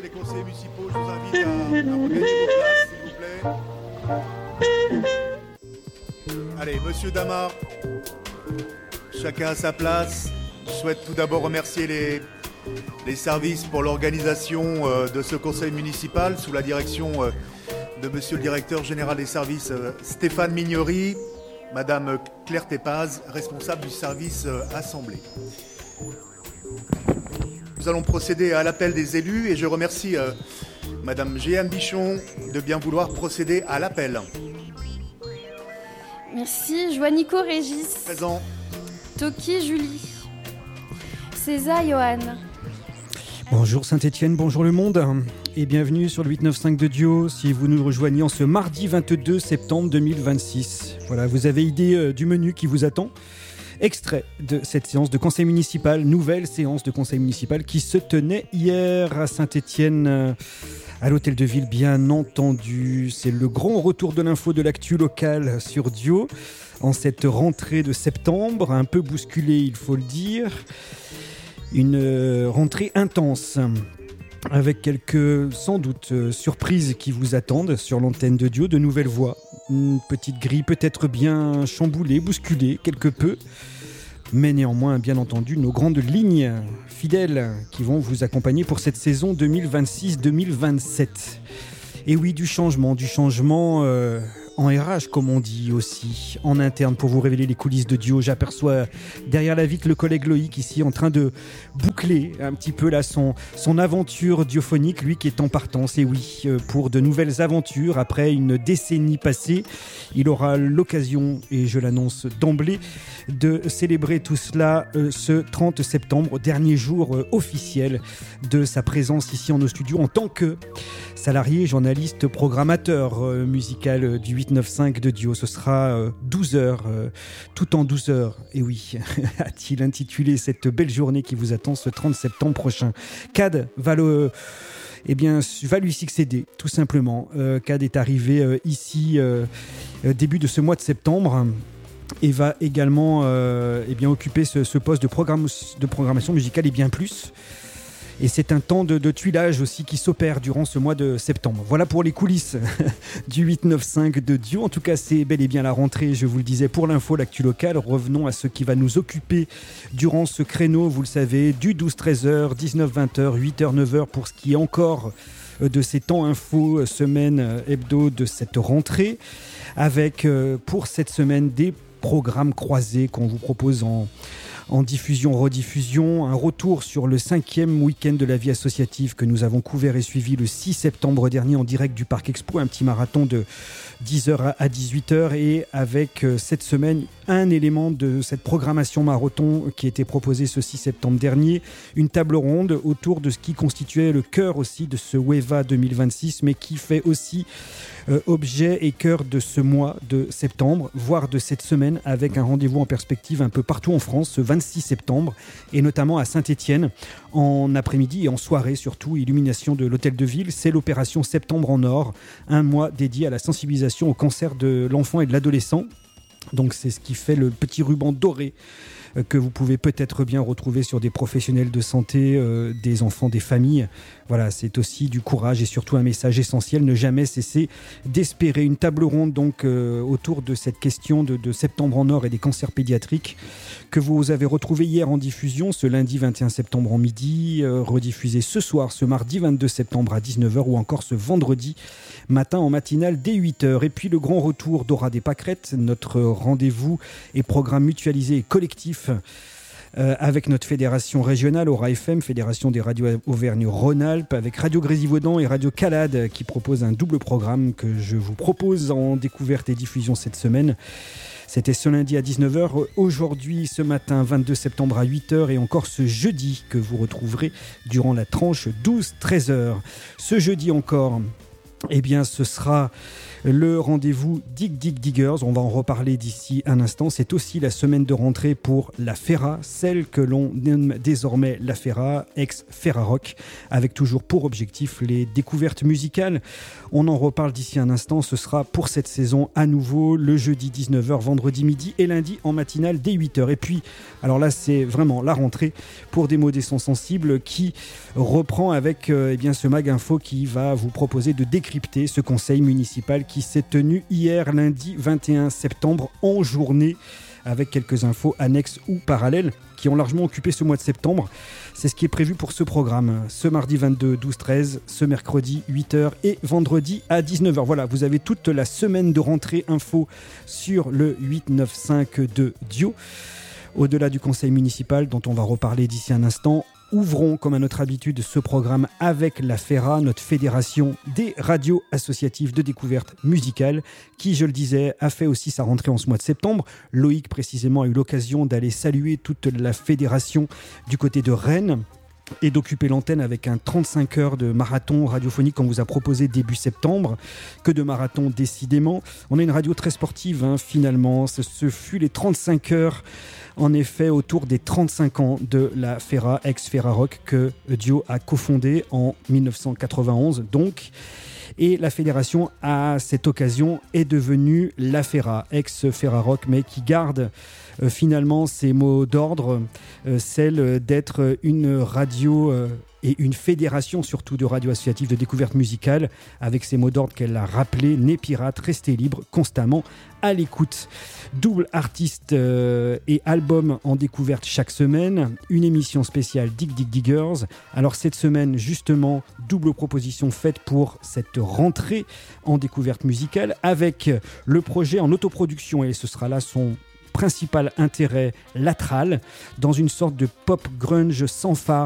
Les conseillers municipaux, je vous invite à regagner vos places, s'il vous plaît. Allez, monsieur Damar, chacun à sa place. Je souhaite tout d'abord remercier les services pour l'organisation de ce conseil municipal sous la direction de monsieur le directeur général des services Stéphane Mignori, madame Claire Tépaz, responsable du service assemblée. Nous allons procéder à l'appel des élus et je remercie madame Jeanne Bichon de bien vouloir procéder à l'appel. Merci. Joannico Régis. Présent. Toki Julie. César Johan. Bonjour Saint-Étienne, bonjour le monde et bienvenue sur le 895 de Dio si vous nous rejoignez en ce mardi 22 septembre 2026. Voilà, vous avez idée du menu qui vous attend. Extrait de cette séance de conseil municipal, nouvelle séance de conseil municipal qui se tenait hier à Saint-Étienne, à l'hôtel de ville bien entendu. C'est le grand retour de l'info de l'actu locale sur Dio en cette rentrée de septembre, un peu bousculée il faut le dire. Une rentrée intense avec quelques sans doute surprises qui vous attendent sur l'antenne de Dio, de nouvelles voix, une petite grille peut-être bien chamboulée, bousculée quelque peu, mais néanmoins bien entendu nos grandes lignes fidèles qui vont vous accompagner pour cette saison 2026-2027. Et oui, du changement en RH comme on dit aussi, en interne pour vous révéler les coulisses de Dio. J'aperçois derrière la vitre le collègue Loïc ici en train de boucler un petit peu là son aventure diophonique, lui qui est en partance. Et oui, pour de nouvelles aventures après une décennie passée, il aura l'occasion, et je l'annonce d'emblée, de célébrer tout cela ce 30 septembre, dernier jour officiel de sa présence ici en nos studios en tant que salarié, journaliste, programmateur musical du 895 de Dio. Ce sera 12 heures, tout en 12 heures. Et oui, a-t-il intitulé cette belle journée qui vous attend ce 30 septembre prochain. Cad va lui succéder, tout simplement. Cad est arrivé ici début de ce mois de septembre et va également occuper ce poste de programmation musicale et bien plus. Et c'est un temps de tuilage aussi qui s'opère durant ce mois de septembre. Voilà pour les coulisses du 895 de Dio. En tout cas, c'est bel et bien la rentrée, je vous le disais, pour l'info, l'actu locale. Revenons à ce qui va nous occuper durant ce créneau, vous le savez, du 12-13h, 19-20h, 8h-9h pour ce qui est encore de ces temps info, semaine hebdo de cette rentrée. Avec pour cette semaine des programmes croisés qu'on vous propose en diffusion, rediffusion, un retour sur le 5e week-end de la vie associative que nous avons couvert et suivi le 6 septembre dernier en direct du Parc Expo, un petit marathon de 10h à 18h et avec cette semaine un élément de cette programmation marathon qui a été proposé ce 6 septembre dernier, une table ronde autour de ce qui constituait le cœur aussi de ce WEVA 2026 mais qui fait aussi objet et cœur de ce mois de septembre, voire de cette semaine avec un rendez-vous en perspective un peu partout en France ce 26 septembre et notamment à Saint-Étienne en après-midi et en soirée surtout, illumination de l'hôtel de ville. C'est l'opération Septembre en Or, un mois dédié à la sensibilisation au cancer de l'enfant et de l'adolescent. Donc c'est ce qui fait le petit ruban doré que vous pouvez peut-être bien retrouver sur des professionnels de santé, des enfants, des familles. Voilà, c'est aussi du courage et surtout un message essentiel, ne jamais cesser d'espérer. Une table ronde donc autour de cette question de Septembre en Or et des cancers pédiatriques que vous avez retrouvé hier en diffusion, ce lundi 21 septembre en midi, rediffusé ce soir, ce mardi 22 septembre à 19h ou encore ce vendredi matin en matinale dès 8h. Et puis le grand retour d'Aura des Pâquerettes, notre rendez-vous et programme mutualisé et collectif avec notre fédération régionale Aura FM, fédération des radios Auvergne-Rhône-Alpes, avec Radio Grésivaudan et Radio Calade qui propose un double programme que je vous propose en découverte et diffusion cette semaine. C'était ce lundi à 19h, aujourd'hui ce matin 22 septembre à 8h et encore ce jeudi que vous retrouverez durant la tranche 12-13h. Ce jeudi encore, eh bien, ce sera le rendez-vous Dig Dig Diggers. On va en reparler d'ici un instant. C'est aussi la semaine de rentrée pour la Ferra, celle que l'on nomme désormais la Ferra, ex-Ferrarock, avec toujours pour objectif les découvertes musicales. On en reparle d'ici un instant. Ce sera pour cette saison à nouveau le jeudi 19h, vendredi midi et lundi en matinale dès 8h. Et puis, alors là, c'est vraiment la rentrée pour des mots des sons sensibles qui reprend avec eh bien, ce Mag Info qui va vous proposer de décrypter ce conseil municipal qui s'est tenu hier lundi 21 septembre en journée avec quelques infos annexes ou parallèles qui ont largement occupé ce mois de septembre. C'est ce qui est prévu pour ce programme. Ce mardi 22, 12, 13, ce mercredi 8h et vendredi à 19h. Voilà, vous avez toute la semaine de rentrée info sur le 895 de Dio. Au-delà du conseil municipal dont on va reparler d'ici un instant, ouvrons comme à notre habitude ce programme avec la FERA, notre fédération des radios associatives de découverte musicale, qui, je le disais, a fait aussi sa rentrée en ce mois de septembre. Loïc, précisément, a eu l'occasion d'aller saluer toute la fédération du côté de Rennes et d'occuper l'antenne avec un 35 heures de marathon radiophonique qu'on vous a proposé début septembre. Que de marathon, décidément. On a une radio très sportive, finalement. Ce fut les 35 heures, en effet, autour des 35 ans de la Ferra, ex-Ferrarock, que Dio a cofondé en 1991, donc. Et la fédération, à cette occasion, est devenue la Ferra, ex-Ferrarock, mais qui garde finalement ses mots d'ordre, celle d'être une radio et une fédération surtout de radios associatives de découverte musicale, avec ces mots d'ordre qu'elle a rappelés: né pirate, restez libre, constamment à l'écoute. Double artiste et album en découverte chaque semaine, une émission spéciale Dig Dig Diggers. Alors cette semaine, justement, double proposition faite pour cette rentrée en découverte musicale avec le projet en autoproduction, et ce sera là son principal intérêt, Latral, dans une sorte de pop grunge sans phare